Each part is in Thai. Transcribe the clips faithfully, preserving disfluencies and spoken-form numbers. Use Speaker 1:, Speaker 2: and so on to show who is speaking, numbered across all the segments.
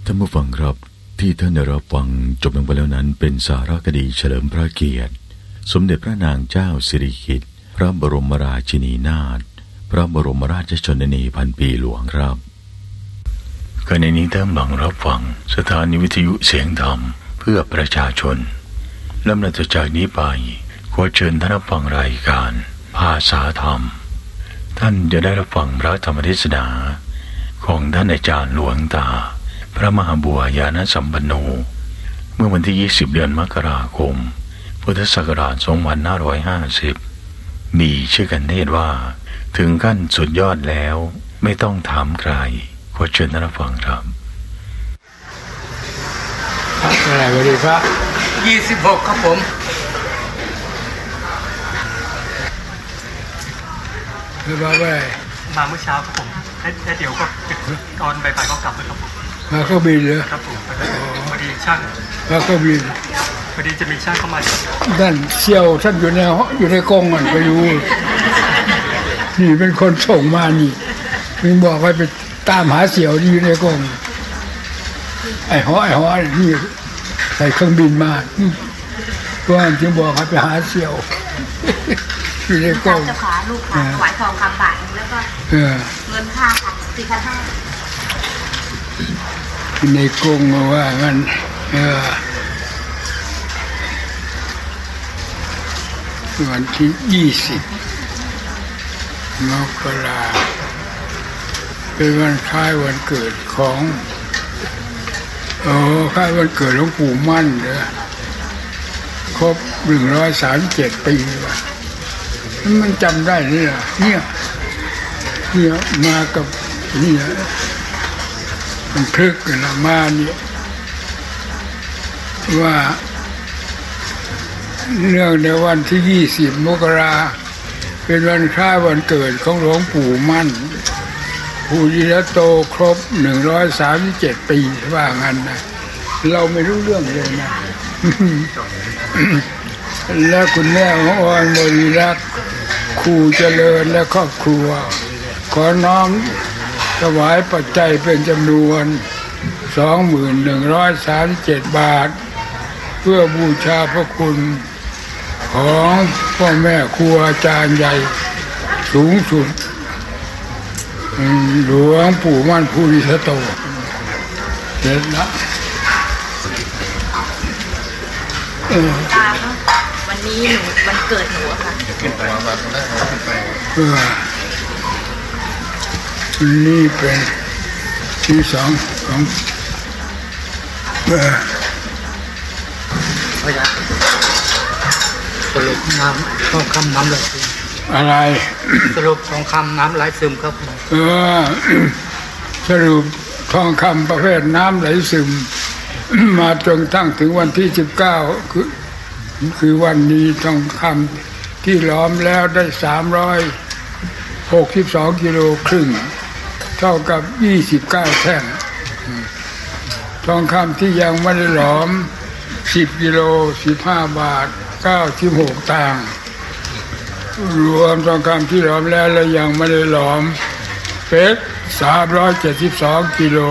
Speaker 1: ท่านผู้ฟังครับที่ท่านได้รับฟังจบลงไปแล้วนั้นเป็นสารคดีเฉลิมพระเกียรติสมเด็จพระนางเจ้าสิริกิติ์พระบรมราชินีนาถพระบรมราชชนนีพันปีหลวงครับขณะนี้ท่านกำลังรับฟังสถานีวิทยุเสียงธรรมเพื่อประชาชนลำดับจากนี้ไปขอเชิญท่านรับฟังรายการภาษาธรรมท่านจะได้รับฟังพระธรรมเทศนาของท่านอาจารย์หลวงตาพระมหาบัวญาณสัมปันโนเมื่อวันที่ยี่สิบเดือนมกราคมพุทธศักราชสองพันห้าร้อยห้าสิบมีชื่อกันเทศว่าถึงขั้นสุดยอดแล้วไม่ต้องถามใครขอเชิญท่านรับฟังครับ
Speaker 2: อะไรสวัสดีครับยี่สิบหกครับผมคือมาไป
Speaker 3: มาเมื่อเช้าครับผมแล้วเดี๋ยวก็ตอนบ่ายๆก็กลับเลยครับผม
Speaker 2: มาเครื่องบินเลย
Speaker 3: ครับผมพอดีช่าง
Speaker 2: มาเครื่องบิน
Speaker 3: พอดีจะมีช่างเข้ามา
Speaker 2: นั่นเชี่ยวท่านอยู่ในอยู่ในกองมันไปดูนี่เป็นคนส่งมานี่มึงบอกให้ไปตามหาเสี่ยวที่อยู่ในกองไอ้ฮ้อไอ้ฮ้อนี่ใส่เครื่องบินมาตัวนั้นจึงบอกให้ไปหาเสี่ยวอยู่ในกอง
Speaker 4: จะขอลูกค่ะถวายทองคำบาทแล้วก็เงินค่าค่ะสี่พันห้า
Speaker 2: ในกรงว่ามันเออวันที่ยี่สิบมกราเป็นวันคล้ายวันเกิดของโอ้คล้ายวันเกิดหลวงปู่มั่นเลยครบหนึ่งร้อยสามเจ็ดปีว่ะมันจำได้เนี่ยเนี่ยเนี่ยมากับเนี่ยมันพลึกกันละมาเนี่ยว่าเนื่องในวันที่ยี่สิบมกราเป็นวันคล้ายวันเกิดของหลวงปู่มั่นภูริทัตโตครบหนึ่งร้อยสามสิบเจ็ดปีว่างั้นนะเราไม่รู้เรื่องเลยนะ และคุณแม่ของออนบริรักษ์ครูเจริญและครอบครัวขอน้อมถวายปัจจัยเป็นจำนวน สองหมื่นหนึ่งร้อยสามสิบเจ็ด บาทเพื่อบูชาพระคุณของพ่อแม่ครูอาจารย์ใหญ่สูงสุดหลวงปู่มั่นภูริทัตโตเสร็จแล้ว
Speaker 4: ตาวันนี้หนูวันเกิดหนูค่ะขึ้นไปวันแรกขึ้นไป
Speaker 2: เออนี่เป็นที่สองของเออ
Speaker 3: พยาสรุปน้ำทองคำน้ำไหลซึม
Speaker 2: อะไร
Speaker 3: สรุปทองคำน้ำไหลซึมครับ
Speaker 2: เออสรุปทองคำประเภทน้ำไหลซึมมาจนตั้งถึงวันที่สิบเก้าคือคือวันนี้ทองคำที่ล้อมแล้วได้สามร้อยหกสิบสองกิโลครึ่งเท่ากับยี่สิบเก้าแท่งทองคำที่ยังไม่ได้หลอมสิบกิโลสิบห้าบาทเก้าสิบหกตังค์รวมทองคำที่หลอมแล้วและยังไม่ได้หลอมเป็นสามร้อยเจ็ดสิบสองกิโล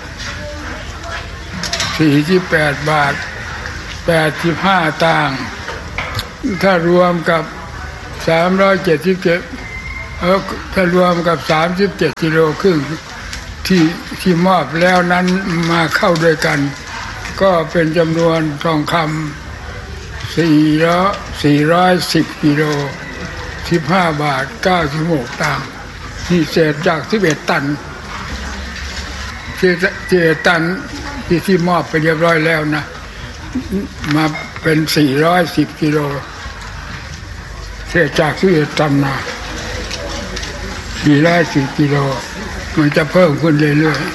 Speaker 2: สี่สิบแปดบาทแปดสิบห้าตังค์ถ้ารวมกับสามร้อยเจ็ดสิบเจ็ดเออถ้ารวมกับสามสิบเจ็ดกิโลครึ่งที่ที่มอบแล้วนั้นมาเข้าด้วยกันก็เป็นจำนวนทองคำสี่ร้อยสี่ร้อยสิบกิโลสิบห้าบาทเก้าสิบหกตังค์นี่เศษจากสิบเอ็ดตันเศษเศษตันที่ที่มอบไปเรียบร้อยแล้วนะมาเป็นสี่ร้อยสิบกิโลเศษจากสิบเอ็ดตันมาสี่ร้อยสิบกิโลมันจะเพิ่มขึ้นเรื่อย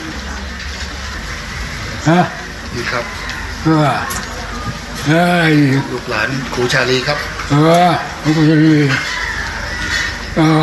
Speaker 2: ๆฮะ
Speaker 5: ดีครับ
Speaker 2: เออเฮ้ย
Speaker 5: ลูกหลานครูชาลีครับ
Speaker 2: เออครูชาลีอ่า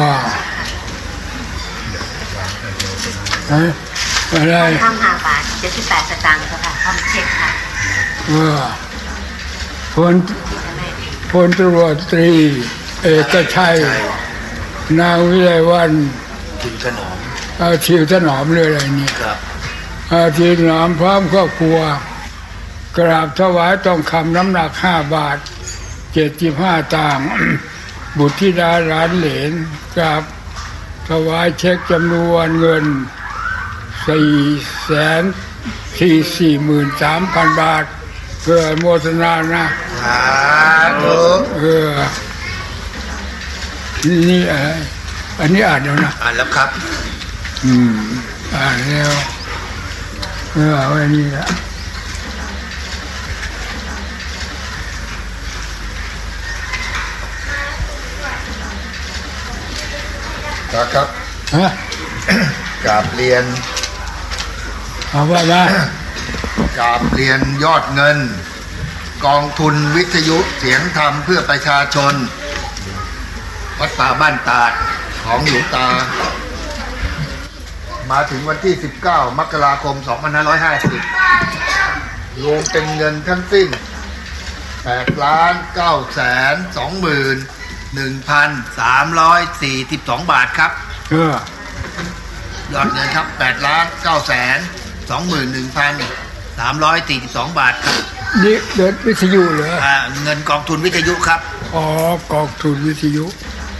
Speaker 2: เฮ้ยอะไร
Speaker 4: ทำห้าบาทเจ็ดสิบแปดสตางค์ค่ะทำเช็คค่ะ
Speaker 2: เออพลพลตำรวจตรีเอกชัยนางวิไลวรรณ
Speaker 5: ทิวถนอม
Speaker 2: เอาทิวถนอมเลยอะไรนี่
Speaker 5: ครับ
Speaker 2: อาทิตย์น้ำพร้อมครอบครัวกราบถวายทองคำน้ำหนักห้าบาทเจ็ดสิบห้าตังค์ บุตรธิดาหลานเหลนกราบถวายเช็คจำนวนเงินสี่แสนสี่สี่หมื่นสามพันบาทเพื่อโมทนานะ
Speaker 5: สาธุ
Speaker 2: เออนี่อะไรอันนี้อ่านแล้วนะ
Speaker 5: อ่านแล้วครับ
Speaker 2: อืมอ่านแล้วเออเอาอันนี้ละ
Speaker 5: ครับ
Speaker 2: ฮะ
Speaker 5: กราบเรียน
Speaker 2: เอาว่าได้
Speaker 5: กราบเรียนยอดเงินกองทุนวิทยุเสียงธรรมเพื่อประชาชนวัดป่าบ้านตาดของหลวงตามาถึงวันที่สิบเก้ามกราคมสองพันห้าร้อยห้าสิบรวมเป็นเงินทั้งสิ้นแปดล้านเก้าแสนสองหมื่นหนึ่งพันสามร้อยสี่สิบสองบาทครับ
Speaker 2: เอ
Speaker 5: อยอดเงินครับแปดล้านเก้าแสนสองหมื่นหนึ่งพันสามร้อยสี่สิบสองบาทครับ
Speaker 2: นี่เงินวิทยุเหรอ
Speaker 5: อ่าเงินกองทุนวิทยุครับ
Speaker 2: อ๋อกองทุนวิทยุ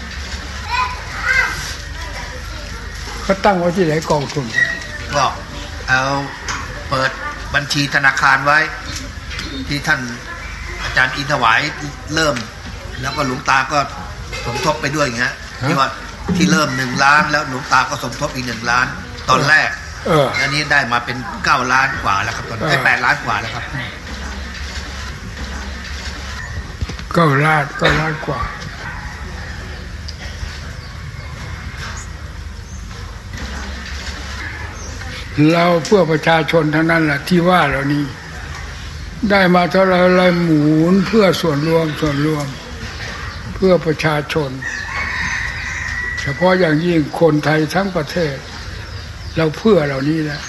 Speaker 2: เขาตั้งไว้ที่ไหนกองทุน
Speaker 5: ก็เอาเปิดบัญชีธนาคารไว้ที่ท่านอาจารย์อินถวายเริ่มแล้วก็หลวงตาก็สมทบไปด้วยอย่างเงี้ยที่ว่าที่เริ่มหนึ่งล้านแล้วหลวงตาก็สมทบอีกหนึ่งล้านตอนแรก
Speaker 2: เออ
Speaker 5: อันนี้ได้มาเป็นเก้าล้านกว่าแล้วครับตอนนี้แปดล้านกว่าแล้วครับ
Speaker 2: เก้าล้านเก้าล้านกว่าเราเพื่อประชาชนทั้งนั้นแหละที่ว่าเหล่านี้ได้มาเท่าไรอะไรหมุนเพื่อส่วนรวมส่วนรวมเพื่อประชาชนเฉพาะอย่างยิ่งคนไทยทั้งประเทศเราเพื่อเหล่านี้แหละ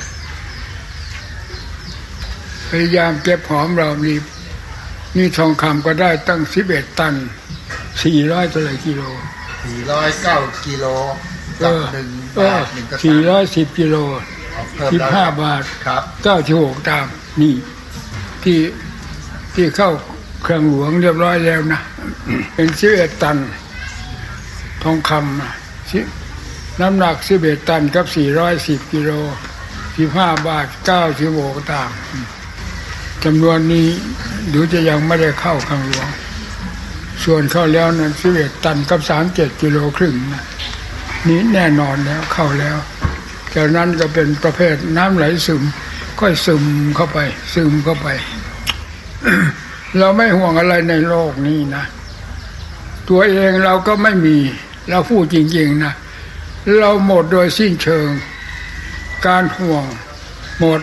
Speaker 2: พยายามเก็บหอมรอมริบนี่ทองคำก็ได้ตั้งสิบเอ็ดตันสี่ร้อยเท่าไหร่กิโล
Speaker 5: สี่ร้อยเก้ากิโลกับหนึ่งบาทหนึ่งกระสอบ
Speaker 2: สี่ร้อยสิบกิโลสิบห้าบาท
Speaker 5: ครับ
Speaker 2: เก้าสิบหกตังค์นี่ที่ที่เข้าเครื่องหลวงเรียบร้อยแล้วนะเป็นสิบเอ็ดตันทองคำน้ำหนักสิบเอ็ดตันกับสี่ร้อยสิบกิโลสิบห้าบาทเก้าสิบหกตังค์จำนวนนี้ดูจะยังไม่ได้เข้าเครื่องหลวงส่วนเข้าแล้วนั้นสิบเอ็ดตันกับสามเจ็ดกิโลครึ่งนะนี้แน่นอนแล้วเข้าแล้วจากนั้นก็เป็นประเภทน้ำไหลซึมค่อยซึมเข้าไปซึมเข้าไป เราไม่ห่วงอะไรในโลกนี้นะตัวเองเราก็ไม่มีเราพูดจริงๆนะเราหมดโดยสิ้นเชิงการห่วงหมด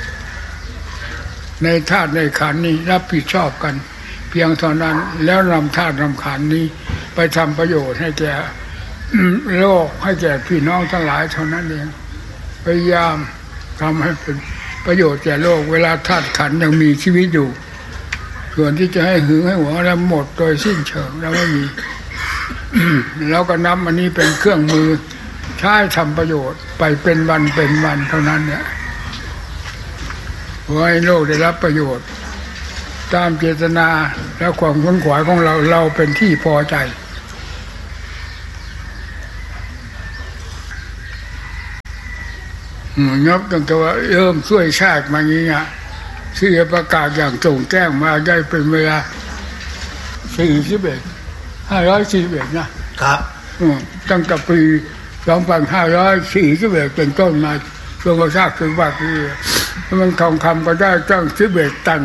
Speaker 2: ในธาตุในขันธ์นี้รับผิดชอบกันเพียงเท่านั้นแล้วนำธาตุนำขันธ์นี้ไปทำประโยชน์ให้แก่โลกให้แก่พี่น้องทั้งหลายเท่านั้นเองพยายามทำให้เป็นประโยชน์แก่โลกเวลาธาตุขันธ์ยังมีชีวิตอยู่ส่วนที่จะให้หึงให้หวงแล้วหมดโดยสิ้นเชิงแล้วไม่มี แล้วก็นับอันนี้เป็นเครื่องมือใช้ทำประโยชน์ไปเป็นวันเป็นวันเท่านั้นเนี่ยให้โลกได้รับประโยชน์ตามเจตนาและความขวนขวายของเราเราเป็นที่พอใจนับตั้งแต่ว่าเริ่มช่วยชาติมาอย่างนี้นะที่จะประกาศอย่างโจ่งแจ้งมาได้เป็นเวลาสี่สิบเอ็ดห้าร้อยสี่สิบเอ็ดนะครับตั้งแต่ปีสองพันห้าร้อยสี่สิบเอ็ดเป็นต้นมาช่วงกระชากถึงว่าคือมันทองคำก็ได้ตั้งสิบเอ็ดตัน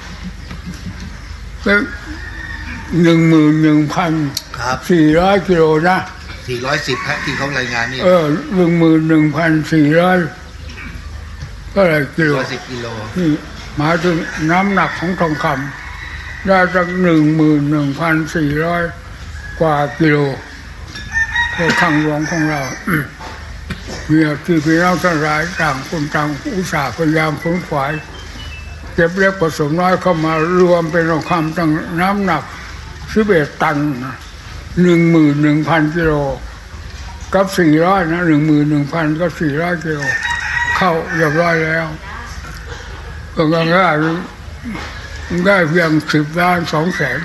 Speaker 2: แล้วหนึ่งหมื่นหนึ่งพันสี่ร้อยกิโลนะ
Speaker 5: สี่ร้อยสิบฮะที่เขารายงานนี่
Speaker 2: เออหนึ่งหมื่นหนึ่งพันสี่ร้อยก็อะไรกิโล
Speaker 5: สิบกิโล
Speaker 2: นี่หมายถึงน้ำหนักของทองคำได้จากหนึ่งหมื่นหนึ่งพันสี่ร้อยกว่ากิโลพวกข้างหลวงของเรามีที่พี่น้องทั้งหลายต่างคนต่างอุตส่าห์พยายามค้นขวายเก็บเล็กผสมน้อยเข้ามารวมเป็นทองคำตั้งน้ำหนักสิบเอ็ดตันหนึ่งหมื่นหนึ่งพันกิโลกับสี่ร้อยนะหนึ่งหมื่นหนึ่งพันกับสี่ร้อยกิโลเข้าเรียบร้อยแล้วก็ได้ได้เพียงสิบล้านสองแสน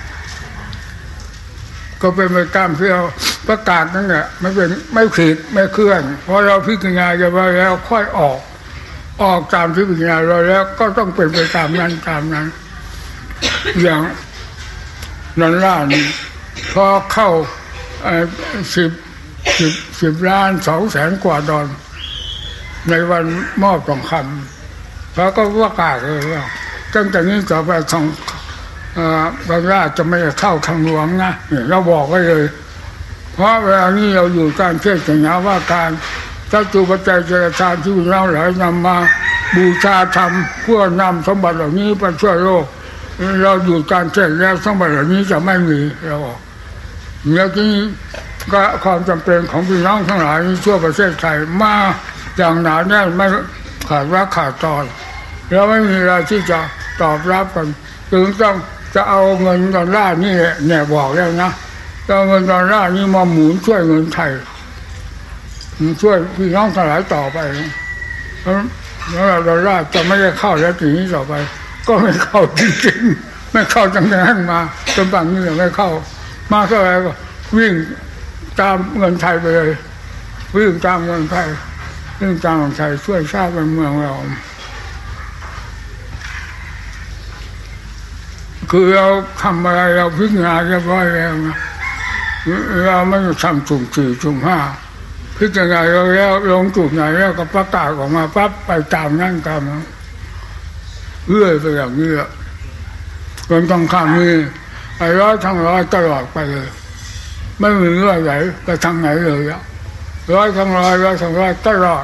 Speaker 2: ก็เป็นไปตามที่เราประกาศนั่นแหละไม่เป็นไม่ผิดไม่เคลื่อนเพราะเราพิจารณาจะไปแล้วค่อยออกออกตามที่พิจารณาเราแล้วก็ต้องเป็นไปตามนั้นตามนั้นอย่างนันล่านี่พอเข้าสิบสิบสิบล้านสองแสนกว่าดอลในวันมอบทองคำเขาก็ประกาศเลยว่าตั้งแต่นี้ต่อไปทองบางราชจะไม่เข้าทางหลวงนะเราบอกไว้เลยเพราะเวลานี้เราอยู่การเทศนาว่าการถ้าจุปัจจัยเจริญทานที่เราหลายนำมาบูชาธรรมเพื่อนำสมบัติเหล่านี้ไปช่วยโลกเราอยู่การเทศแล้วสมบัติเหล่านี้จะไม่มีเราแล้วทีนี้ก็ความจำเป็นของพี่น้องทั้งหลายทั่วประเทศไทยมาอย่างหนาแน่นไม่ขาดว่าขาดตอนแล้วไม่มีอะไรที่จะตอบรับกันถึงต้องจะเอาเงินดอลลาร์นี่เนี่ยบอกแล้วนะจะเอาเงินดอลลาร์นี่มาหมุนช่วยเงินไทยช่วยพี่น้องทั้งหลายต่อไปแล้วดอลลาร์จะไม่ได้เข้าแล้วทีนี้ต่อไปก็ไม่เข้าจริงๆไม่เข้าจังนั้นมาจนปัจจุบันไม่เข้ามาเท่าไหร่ก็วิ่งตามเงินไทยไปเลยวิ่งตามเงินไทยวิ่งตามเงินไทยช่วยชาติเมืองเราคือเราทำอะไรเราพิจารณาเรียบร้อยแล้วนะเราไม่ทำสุ่มสี่สุ่มห้าพิจารณาเราแล้วลงจุดไหนแล้วก็ประกาศออกมาปั๊บไปตามนั่นตามนั้นเรื่อยไปอย่างนี้คนต้องข้ามนี้ไอ้ร้อยทั้งร้อยตลอดไปเลยไม่มีเรื่องไหนไปทางไหนเลยอะร้อยทั้งร้อยร้อยทั้งร้อยตลอด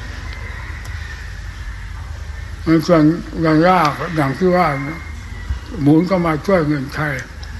Speaker 2: มันส่วนอย่างยากอย่างที่ว่าหมุนก็มาช่วยเงินไทย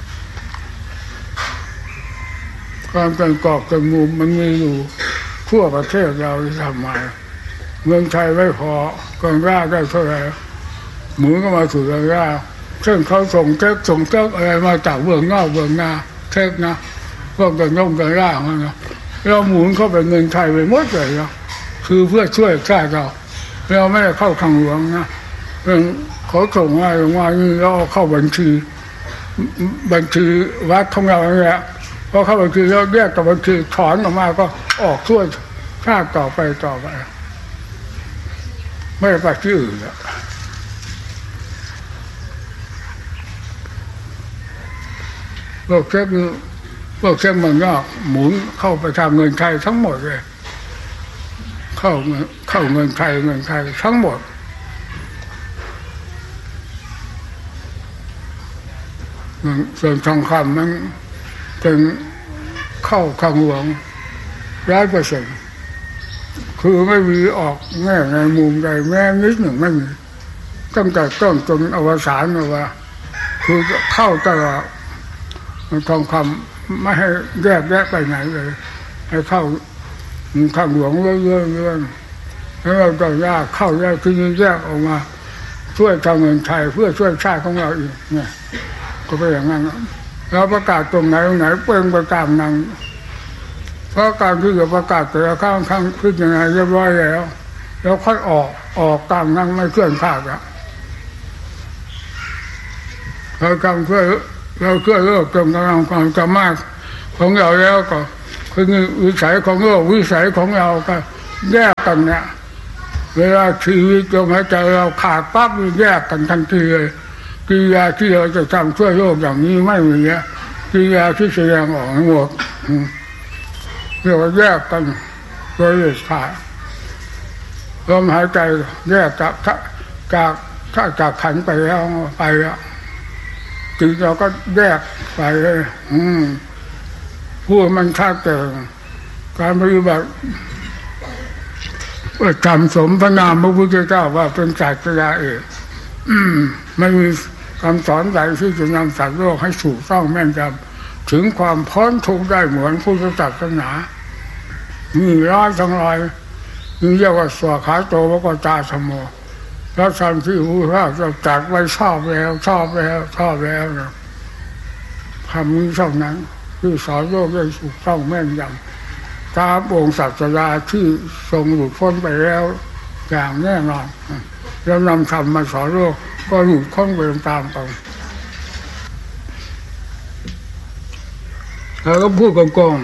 Speaker 2: ความเป็นกอบเป็นมุมมันมีอยู่ทั่วประเทศเราทำมาเงินไทยไม่พอเงินร่าได้เท่าไหร่หมุนก็มาสู่เงินร่าเช่นเขาส่งเทปส่งเทปอะไรมาจากเบื้องนอกเบื้องหน้าเทปนะพวกกันย่อมกันร่ามันนะเราหมุนเข้าไปเงินไทยไปหมดเลยนะคือเพื่อช่วยชาติเราเราไม่ได้เข้าทางหลวงนะเป็นเขาส่งมาลงมานี่เราเข้าบัญชีบัญชีวัดของเราเนี่ยพอเข้าบัญชีแล้วแยกกับบัญชีถอนออกมาก็ออกช่วยชาติต่อไปต่อไปไม่ได้ไปที่อื่นแล้วพวกเช็คพวกเช็คมันก็หมุนเข้าไปทางเงินไทยทั้งหมดเลยเข้าเงินเข้าเงินไทยเงินไทยทั้งหมดส่วนทองคำนั้นเป็นเข้าข้างหลวงร้อยเปอร์เซ็นต์คือไม่มีออกแง่ในมุมใดแม้นิดหนึ่งไม่มีตั้งแต่ต้นจนอวสานเลยว่าคือเข้าตลอดทองคำไม่ให้แยกแยะไปไหนเลยให้เข้าข้างหลวงเรื่อยๆเรื่อยๆแล้วเราจะยากเข้าแยกที่นี้แยกออกมาช่วยทางเงินไทยเพื่อช่วยชาติของเราอีกเนี่ยก็เป็นอย่างนั้นเราประกาศตรงไหนตรงไหนเปล่งประกาศนั้นเพราะการที่จะประกาศแต่ละครั้งครั้งขึ้นยังไงเรียบร้อยแล้วแล้วค่อยออกออกตามนั้นไม่เคลื่อนขาดแล้วเรากำเพื่อเราเพื่อเลิกจนกำลังความสามารถของเราแล้วก็คือวิสัยของโลกวิสัยของเราก็แยกกันเนี่ยเวลาชีวิตลมหายใจเราขาดปั๊บแยกกันทันทีเลยกิริยาที่เราจะทำช่วยโลกอย่างนี้ไม่มีเนี่ยกิริยาที่แสดงออกหมดเรียกว่าแยกกันโดยเด็ดขาดลมหายใจแยกจากจากถ้าจากขันไปแล้วไปแล้วจึงเราก็แยกไปเลยอืมพูดมันชัดเจนการปฏิบัติทำสมพระนามพระพุทธเจ้าว่าเป็นศาสดาเอกไม่มีคำสอนใดที่จะนำสัตว์โลกให้ถูกต้องแม่นยำถึงความพ้นทุกข์ได้เหมือนพุทธศาสนามีร้อยทั้งร้อยนี่เรียกว่าสวขาโตวกตาธรรมโมแล้วทำที่ผู้ว่าจะจัดไว้ชอบแล้วชอบแล้วชอบแล้วนะคำนี้เท่านั้นที่สอนโลกได้ถูกต้องแม่นยำตามองค์ศาสดาที่ทรงหลุดพ้นไปแล้วอย่างแน่นอนแล้วนำธรรมมาสอนโลกก็หลุดพ้นไปตามกันเราก็พูดโกง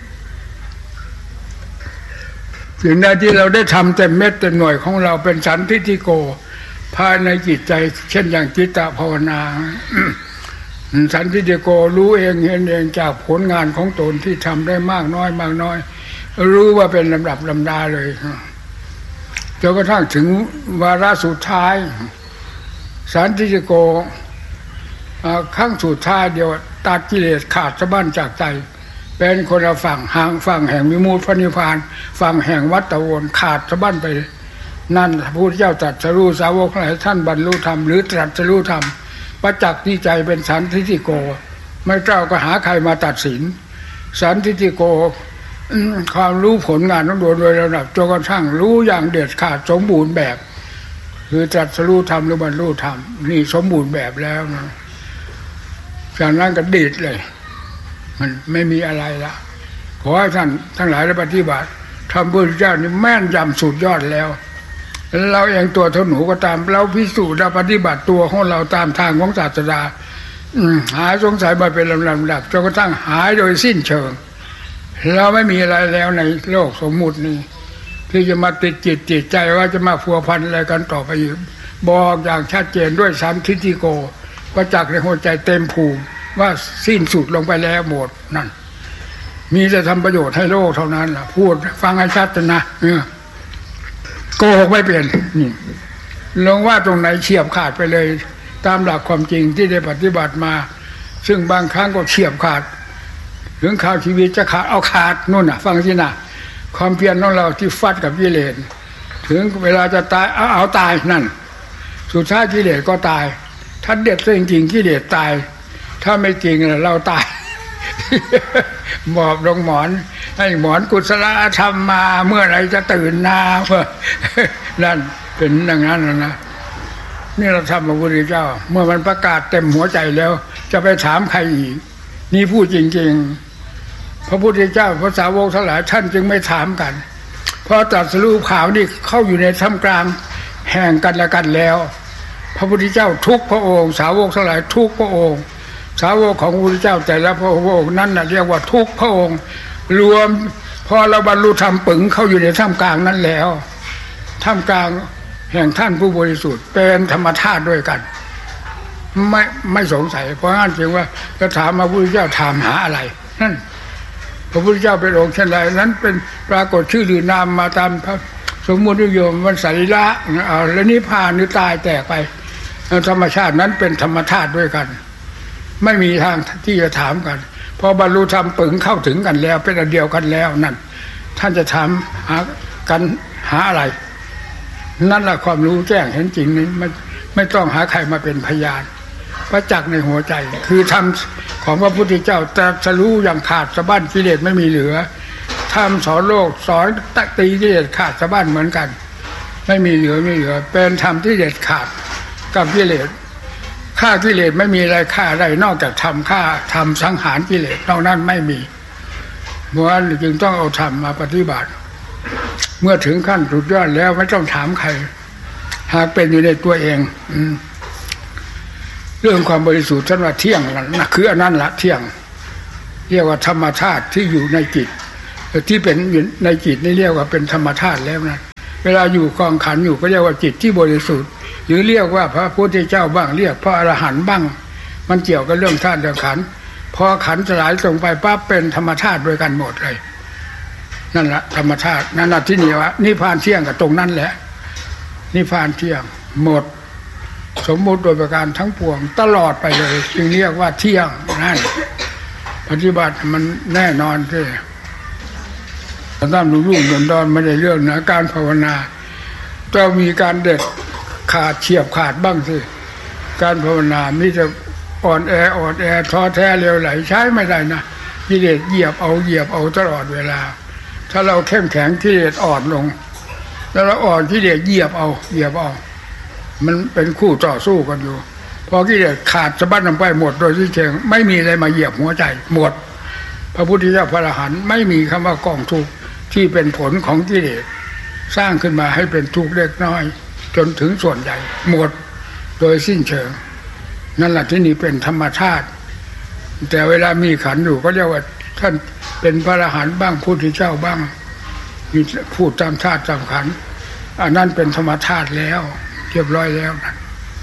Speaker 2: ๆสิ่งใดที่เราได้ทำเต็มเม็ดเต็มหน่วยของเราเป็นสันทิฏฐิโกภายในจิตใจเช่นอย่างจิตตภาวนาสันทิฏฐิโกรู้เองเห็นเองจากผลงานของตนที่ทำได้มากน้อยมากน้อยรู้ว่าเป็นลำดับลำดาเลยจนกระทั่งถึงวาระสุดท้ายสันทิฏฐิโกครั้งสุดท้ายเดียวตัดกิเลสขาดสะบั้นจากใจเป็นคนละฝั่งห่างฝั่งแห่งวิมุตติพระนิพพานฝั่งแห่งวัฏฏะวนขาดสะบั้นไปนั่นพระพุทธเจ้าตรัสรู้สาวกหลายท่านบรรลุธรรมหรือตรัสรู้ธรรมประจักษ์ที่ใจเป็นสันทิฏฐิโกไม่เจ้าก็หาใครมาตัดสินสันทิฏฐิโกความรู้ผลงานต้องโดยโดยระดับจนกระทั่งรู้อย่างเด็ดขาดสมบูรณ์แบบคือตรัสรู้ธรรมหรือบรรลุธรรมนี่สมบูรณ์แบบแล้วนะจากนั้นก็ดีดเลยมันไม่มีอะไรละขอให้ท่านทั้งหลายได้ปฏิบัติธรรมพุทธเจ้านี่แม่นยำสุดยอดแล้วเราเองตัวเท่าหนูก็ตามเราพิสูจน์เราปฏิบัติตัวของเราตามทางของศาสดาหายสงสัยมาเป็นลำดับจนกระทั่งหายโดยสิ้นเชิงเราไม่มีอะไรแล้วในโลกสมมุตินี้ที่จะมาติดจิตจิตใจว่าจะมาพัวพันอะไรกันต่อไปอีกบอกอย่างชัดเจนด้วยสันทิฏฐิโกประจักษ์ในหัวใจเต็มภูมิว่าสิ้นสุดลงไปแล้วหมดนั่นมีแต่ทำประโยชน์ให้โลกเท่านั้นล่ะพูดฟังให้ชัดนะโกหกไม่เปลี่ยนนี่ลงว่าตรงไหนเฉียบขาดไปเลยตามหลักความจริงที่ได้ปฏิบัติมาซึ่งบางครั้งก็เฉียบขาดถึงข่าวชีวิตจะขาดเอาขาดนู่นน่ะฟังสินะความเพียรของเราที่ฟัดกับกิเลสถึงเวลาจะตายเอาเอาตายนั่นสุดท้ายกิเลสก็ตายถ้าเด็ดจริงๆกิเลสตายถ้าไม่จริงเราตายบอกลงหมอนให้หมอนกุศลธรรมมาเมื่อไรจะตื่นนาเพื่อนั่นเป็นอย่างนั้นนะนี่เราทำพระพุทธเจ้าเมื่อมันประกาศเต็มหัวใจแล้วจะไปถามใครอีกนี่พูดจริงๆพระพุทธเจ้าพระสาวกทั้งหลายท่านจึงไม่ถามกันเพราะตรัสรู้ข่าวนี่เข้าอยู่ในท่ามกลางแห่งกันและกันแล้วพระพุทธเจ้าทุกพระองค์สาวกทั้งหลายทุกพระองค์สาวกของพระพุทธเจ้าแต่ละพระองค์นั้นน่ะเรียกว่าทุกพระองค์รวมพอเราบรรลุธรรมปึ๋งเข้าอยู่ในท่ามกลางนั้นแล้วท่ามกลางแห่งท่านผู้บริสุทธิ์เป็นธรรมธาตุด้วยกันไม่ไม่สงสัยเพราะงั้นจึงว่าจะถามพระพุทธเจ้าถามหาอะไรนั่นพระพุทธเจ้าเป็นองค์เช่นไรนั้นเป็นปรากฏชื่อหรือนามมาตามพระสมมุตินิยมมันสรีระแล้วนิพพานหรือตายแตกไปธรรมชาตินั้นเป็นธรรมธาตุด้วยกันไม่มีทางที่จะถามกันพอบรรลุธรรมปึงเข้าถึงกันแล้วเป็นอันเดียวกันแล้วนั่นท่านจะถามหากันหาอะไรนั่นแหละความรู้แจ้งเห็นจริงนี้ไม่ไม่ต้องหาใครมาเป็นพยานประจักษ์ในหัวใจคือธรรมของพระพุทธเจ้าตรัสรู้อย่างขาดสะบั้นกิเลสไม่มีเหลือธรรมสอนโลกสอนตะตีกิเลสขาดสะบั้นเหมือนกันไม่มีเหลือไม่เหลือเป็นธรรมที่เด็ดขาดกับกิเลสฆ่ากิเลสไม่มีอะไรฆ่าได้นอกจากทำฆ่าทำสังหารกิเลสนอกนั้นไม่มีเพราะฉะนั้นจึงต้องเอาธรรมมาปฏิบัติเมื่อถึงขั้นสุดยอดแล้วไม่ต้องถามใครหากเป็นอยู่ในตัวเองเรื่องความบริสุทธิ์ท่านว่าเที่ยงนะคืออันนั้นละเที่ยงเรียกว่าธรรมชาติที่อยู่ในจิตที่เป็นในจิตนี่เรียกว่าเป็นธรรมชาติแล้วนะเวลาอยู่กองขันอยู่ก็เรียกว่าจิตที่บริสุทธิ์หรือเรียกว่าพระพุทธเจ้าบ้างเรียกพระอรหันต์บ้างมันเกี่ยวกับเรื่องธาตุเรื่องขันธ์พอขันธ์สลายลงไปปั๊บเป็นธรรมชาติด้วยกันหมดเลยนั่นแหละธรรมชาตินั่นแหละที่นี่ว่านิพพานเที่ยงกับตรงนั้นแหละนิพพานเที่ยงหมดสมมุติโดยประการทั้งปวงตลอดไปเลยจึงเรียกว่าเที่ยงนั่นปฏิบัติมันแน่นอนที่แต่ตามรุ่งรุ่งดอนดอนไม่ได้เรื่องนะการภาวนาต้องมีการเด็ดขาดเฉียบขาดบ้างสิการภาวนามีแต่อ่อนแออ่อนแอท้อแท้เร็วไหลใช้ไม่ได้นะกิเลสเหยียบเอาเหยียบเอาตลอดเวลาถ้าเราเข้มแข็งกิเลสอ่อนลงแล้วเราอ่อนกิเลสเหยียบเอาเหยียบเอามันเป็นคู่ต่อสู้กันอยู่พอกิเลสขาดสะบั้นลงไปหมดโดยที่เชิงไม่มีอะไรมาเหยียบหัวใจหมดพระพุทธเจ้าพระอรหันต์ไม่มีคำว่ากองทุกข์ที่เป็นผลของกิเลสสร้างขึ้นมาให้เป็นทุกข์เล็กน้อยจนถึงส่วนใหญ่หมดโดยสิ้นเชิงนั่นแหละที่นี่เป็นธรรมชาติแต่เวลามีขันอยู่ก็เรียกว่าท่านเป็นพระอรหันต์บ้างพุทธเจ้าบ้างมีพูดตามธาตุตามขันธ์อันนั้นเป็นธรรมชาติแล้วเรียบร้อยแล้วนะ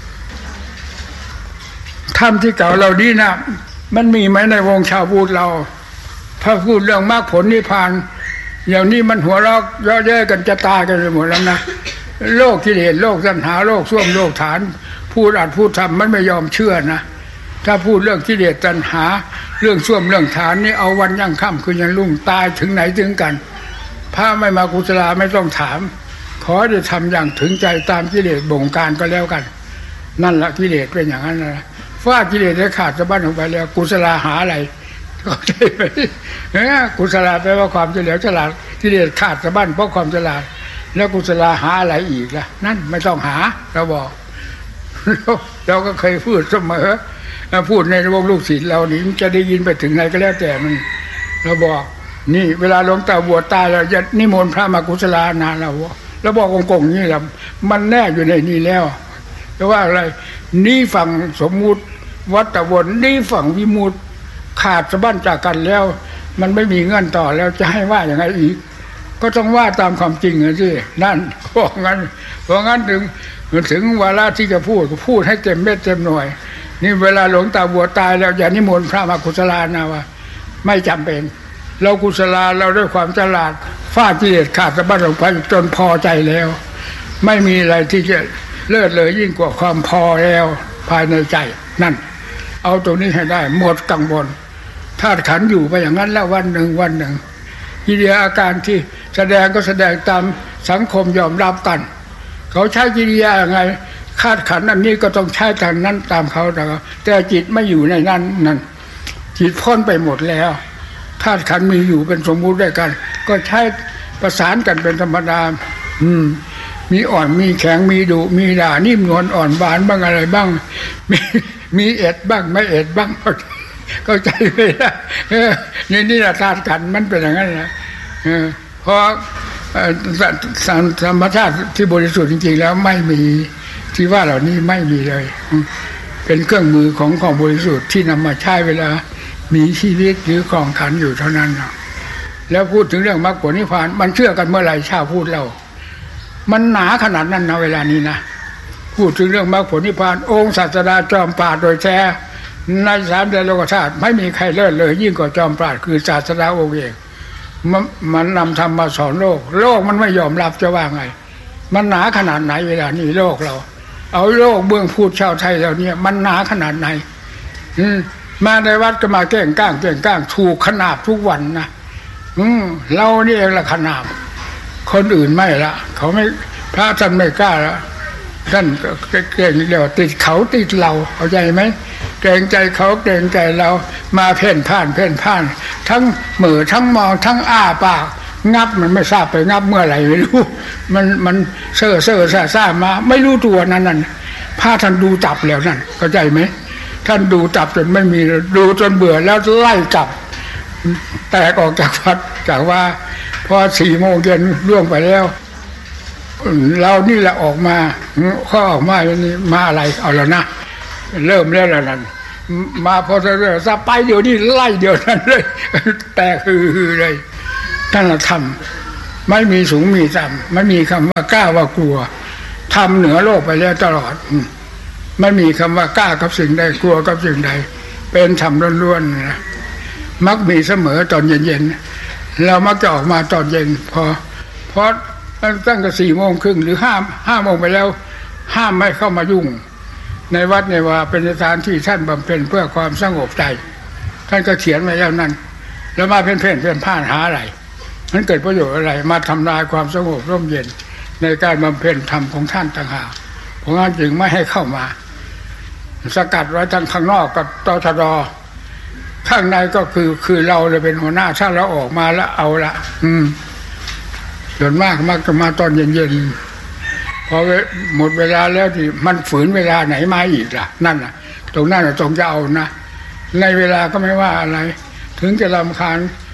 Speaker 2: ธรรมที่เก่าเราดีนะมันมีไหมในวงชาวพุทธเราถ้าพูดเรื่องมรรคผลนิพพานอย่างนี้มันหัวเราะเยาะเย้ยกันจะตายกันไปหมดแล้วนะโลกกิเลสโลกตัณหาโลกส้วมโลกฐานพูดอัดพูดทำมันไม่ยอมเชื่อนะถ้าพูดเรื่องกิเลสตัณหาเรื่องส้วมเรื่องฐานนี่เอาวันยั่งค่ำคืนยังรุ่งตายถึงไหนถึงกันพระไม่มากุศลาไม่ต้องถามขอได้ทำอย่างถึงใจตามกิเลสบงการก็แล้วกันนั่นละกิเลสเป็นอย่างนั้นนะฟาดกิเลสได้ขาดสะบั้นออกไปแล้วกุศลาหาอะไรก็ใช่ไหมกุศลาแปลว่าความเฉลียวฉลาดกิเลสขาดสะบั้นเพราะความฉลาดแล้วกุศลาหาอะไรอีกล่ะนั่นไม่ต้องหาเราบอกเราก็เคยพูดเสมอพูดในวงลูกศิษย์เรานี่จะได้ยินไปถึงไหนก็แล้วแต่มันเราบอกนี่เวลาหลวงตาบวชตายเราจะนิมนต์พระมากุศลานาเราแล้วบอกกงๆนี่แหละมันแน่อยู่ในนี้แล้วแต่ว่าอะไรนี่ฝั่งสมมุติวัฏวนนี่ฝั่งวิมุตติขาดสะบั้นจากกันแล้วมันไม่มีเงื่อนต่อแล้วจะให้ว่าอย่างไรอีกก็ต้องว่าตามความจริงนะสินั่นเพราะงั้นเพราะงั้นถึงถึงเวลาที่จะพูดก็พูดให้เต็มเม็ดเต็มหน่วยนี่เวลาหลวงตาบวชตายแล้วอย่านิมนต์พระมากุศลานะว่าไม่จำเป็นเรากุศลาเราด้วยความฉลาดฟาดกิเลสขาดสะบั้นออกไปจนพอใจแล้วไม่มีอะไรที่จะเลิศเลยยิ่งกว่าความพอแล้วภายในใจนั่นเอาตรงนี้ให้ได้หมดกังวลธาตุขันธ์อยู่ไปอย่างนั้นแล้ววันหนึ่งวันหนึ่งกิริยาอาการที่แสดงก็แสดงตามสังคมยอมรับกันเขาใช้กิริยาอย่างไรธาตุขันธ์อันนี้ก็ต้องใช้ทางนั้นตามเขาแต่แต่จิตไม่อยู่ในนั้นนั่นจิตพ้นไปหมดแล้วธาตุขันธ์มีอยู่เป็นสมมุติด้วยกันก็ใช้ประสานกันเป็นธรรมดาอืมมีอ่อนมีแข็งมีดุมีด่านิ่มนวลอ่อนหวานบ้างอะไรบ้างมีมีเอ็ดบ้างไม่เอ็ดบ้างเข้าใจไหมล่ะนี่นี่แหละธาตุขันธ์มันเป็นอย่างนั้นนะเพราะธรรมชาติที่บริสุทธิ์จริงๆแล้วไม่มีที่ว่าเหล่านี้ไม่มีเลยเป็นเครื่องมือของของบริสุทธิ์ที่นำมาใช้เวลามีชีวิตหรือครองขันอยู่เท่านั้นแล้วพูดถึงเรื่องมรรคผลนิพพานมันเชื่อกันเมื่อไหร่ชาวพูดเรามันหนาขนาดนั้นนะเวลานี้นะพูดถึงเรื่องมรรคผลนิพพานองค์ศาสดาจอมปราชญ์โดยแท้ในสามแดนโลกธาตุไม่มีใครเลิศเลยยิ่งกว่าจอมปราชญ์คือศาสดาองค์เอกมันมันนำธรรมมาสอนโลกโลกมันไม่ยอมรับจะว่าไงมันหนาขนาดไหนเวลานี้โลกเราเอาโลกเบื้องพูดชาวไทยเราเนี่ยมันหนาขนาดไหนมาในวัดก็มาแกล้งก้างแกล้งก้างถูกขนาบทุกวันนะอืมเรานี่เองละขนาบคนอื่นไม่ละเขาไม่พระท่านไม่กล้าละท่านก็เกรงเดียวติดเขาติดเราเข้าใจไหมเกรงใจเขาเกรงใจเรามาเพ่นพ่านเพ่นพ่านทั้งเหม่อทั้งมองทั้งอ้าปากงับมันไม่ทราบไปงับเมื่อไหร่ไม่รู้มันมันเซ่อเซ่อซ่าซ่ามาไม่รู้ตัวนั่นนั่นพระท่านดูจับแล้วนั่นเข้าใจไหมท่านดูจับจนไม่มีดูจนเบื่อแล้วไล่จับแตกออกจากวัดจากว่าพอสี่โมงเย็นล่วงไปแล้วเรานี่แหละออกมาข้อออกมาอย่างนี้มาอะไรเอาแล้วนะเริ่มแล้วแล้วนั่นมาพอจะเริ่มซะไปเดี๋ยวนี้ไล่เดี๋ยวนั้นเลยแตกคือเลยท่านทำไม่มีสูงมีต่ำไม่มีคำว่ากล้าว่ากลัวทำเหนือโลกไปแล้วตลอดไม่มีคำว่ากล้ากับสิ่งใดกลัวกับสิ่งใดเป็นธรรมล้วนๆนะมักมีเสมอตอนเย็นๆเรามักจะออกมาตอนเย็นพอเพราะตั้งแต่สี่โมงครึ่งหรือห้าห้าโมงไปแล้วห้ามไม่เข้ามายุ่งในวัดในว่าเป็นสถานที่ท่านบำเพ็ญเพื่อความสงบใจท่านก็เขียนไว้แล้วนั้นแล้วมาเพ่นเพ่นเพ่นพ่านหาอะไรมันเกิดประโยชน์อะไรมาทำลายความสงบร่มเย็นในการบำเพ็ญธรรมของท่านต่างหากเพราะงั้นจึงไม่ให้เข้ามาสกัดไว้ทางข้างนอกกับตชด.ข้างในก็คือคือเราเลยเป็นหัวหน้าถ้าเราออกมาแล้วเอาละอืมส่วนมากมักจะมาตอนเย็นๆพอหมดเวลาแล้วที่มันฝืนเวลาไหนมาอีกล่ะนั่นน่ะตรงนั้นตรงจะเอานะในเวลาก็ไม่ว่าอะไรถึงจะรำคาญ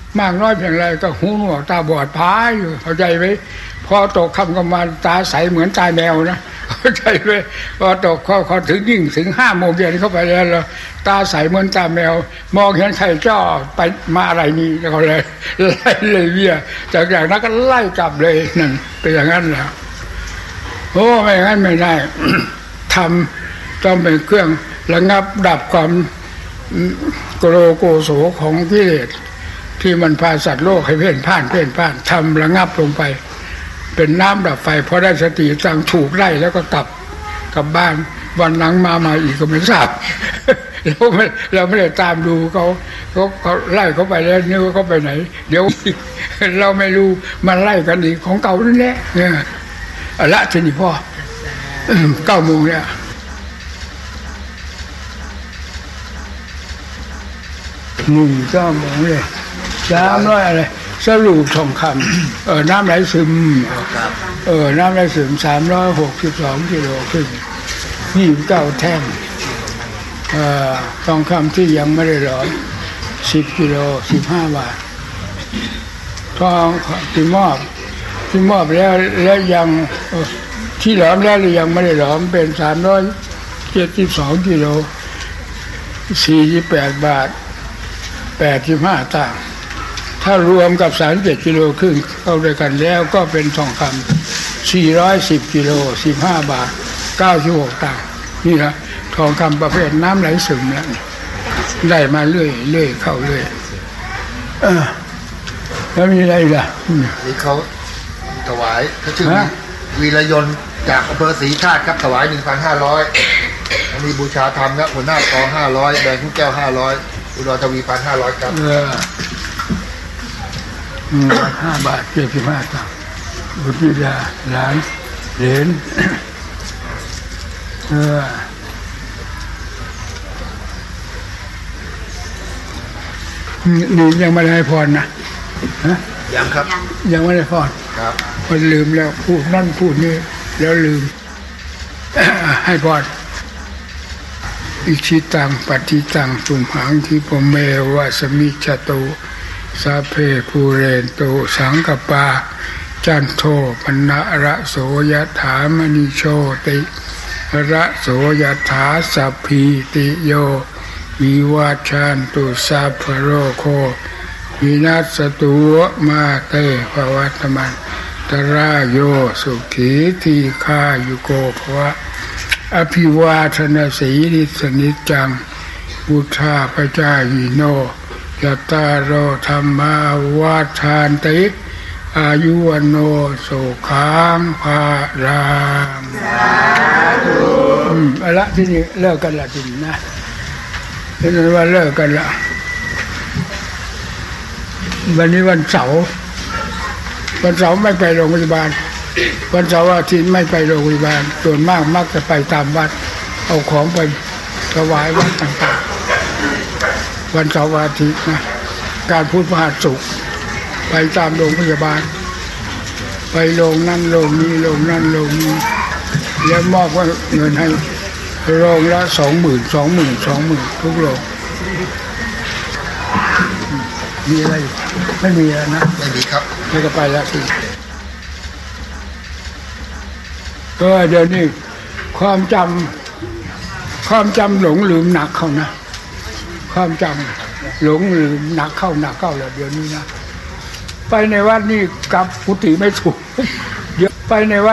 Speaker 2: มากน้อยเพียงไรก็หูหนวกตาบอดพาอยู่เข้าใจไหมพอตกค่ำก็มาตาใสเหมือนตาแมวนะเข้าใจไหมพอตกเขาเขาถึงยิ่งถึงห้าโมงเย็นเข้าไปแล้วเราตาใสเหมือนตาแมวมองเห็นใครจ้อไปมาอะไรนี่แล้วก็เลยไล่เลยเบี้ยจากอย่างนั้นก็ไล่กลับเลยนั่นเป็นอย่างนั้นแหละโอ้ไม่งั้นไม่ได้ ทำต้องเป็นเครื่องระงับดับความโกรโกโสของกิเลสที่มันพาสัตว์โลกให้เพ่นพ่านเพ่นพ่านทำระงับลงไปเป็นน้ำดับไฟพอได้สติสั่งถูกไล่แล้วก็กลับกลับบ้านวันหลังมามาอีกก็ไม่ทราบ เราไม่เราไม่ได้ตามดูเขาเขาเขาไล่เขาไปแล้วนึกว่าเขาไปไหนเดี๋ยว เราไม่รู้มันไล่กันอีกของเก่านั่นแหละเนี่ยละทีนี้พ่อเก้าโมงเนี่ยหนึ่งเก้าโมงเลยสามร้อยอะไรสรุปทองคำเออน้ำไหลซึมเออน้ำไหลซึมสามร้อยหกสิบสองกิโลครึ่งยี่สิบเก้าแท่งเอ่อทองคำที่ยังไม่ได้หลอมสิบกิโลสิบห้าบาททองที่มอบที่มอบแล้วแล้วยังที่หลอมแล้วหรือยังไม่ได้หลอมเป็นสามร้อยเจ็ดสิบสองกิโลสี่สิบแปดบาทแปดสิบห้าตังค์ถ้ารวมกับสามสิบเจ็ดกิโลครึ่งเข้าด้วยกันแล้วก็เป็นทองคำสี่ร้อยสิบกิโลสิบห้าบาทเก้าสิบหกตังค์นี่นะทองคำประเภทน้ำไหลซึมแล้วได้มาเรื่อยเรื่อยเข้าเรื่อยเออแล้วมีอะไรล่ะ
Speaker 5: นี่เขาถวายเขาชื่อวีรยนต์จากอำเภอศรีชาติครับถวายหนึ่งพันห้าร้อยอันนี้บูชาธรรมครับหัวหน้ากองห้าร้อยแดงคุณแก้วห้าร้อยอุดรทวีพันห้าร้อยครับเออ
Speaker 2: ห้าบาทเจ็ดสิบห้าตังค์บุตรยาหลานเหรนเออนี่ยังไม่ได้พรนะฮะ
Speaker 5: ยังครับ
Speaker 2: ยังไม่ได้พร
Speaker 5: ครับ
Speaker 2: มันลืมแล้วพูดนั่นพูดนี่แล้วลืมให้พรอิชิตังปฏิตังตุมหังทิปเมวะสมิจจโตสัพเพภูเรนโตสังกปาจันโทปนะระโสยถามณิโชติระโสยถาสัพพิติโยวิวัชชันตุสัพพโรโควินัสตุมาเตภวัตมันตรายโยสุขีทีฆายุโกภวะอภิวาทนาสีนิสนิจังพุทธาปจายโนยัตตาโรธรรมาวาทานติอายุวันโนสุขังภารังสาธุอืมเอาละที่นี่เลิกกันละทีนี้นะเห็นว่าเลิกกันละวันนี้วันเสาร์วันเสาร์ไม่ไปโรงพยาบาลวันเสาร์อาทิตย์ไม่ไปโรงพยาบาลส่วนมากมักจะไปตามวัดเอาของไปถวายวัดต่างๆวันเสาร์อาทิตย์นะการพูดพฤหัสศุกร์ไปตามโรงพยาบาลไปโรงนั่นโรงนี้โรงนั่นโรงนี้แล้วมอบเงินให้โรงละสองหมื่นสองหมื่นสองหมื่นทุกโรงมีอะไรไม่มีแล้วนะ
Speaker 5: ไม่มีครับ
Speaker 2: ไม่ก็ไปแล้วสิก็เดี๋ยวนี้ความจำความจำหลงลืมหนักเข้านะความจำหลงลืมหนักเข้าหนักเข้าแล้วเดี๋ยวนี้นะไปในวัดนี่กลับกุฏิไม่ถูกเดี๋ยวไปในวัด